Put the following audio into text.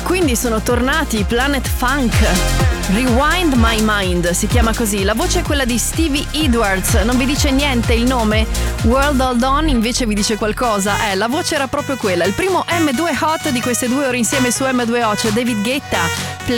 Quindi sono tornati i Planet Funk. Rewind My Mind si chiama così. La voce è quella di Stevie Edwards. Non vi dice niente il nome? World Hold On invece vi dice qualcosa. La voce era proprio quella. Il primo M2 Hot di queste 2 ore insieme su M2O c'è David Guetta.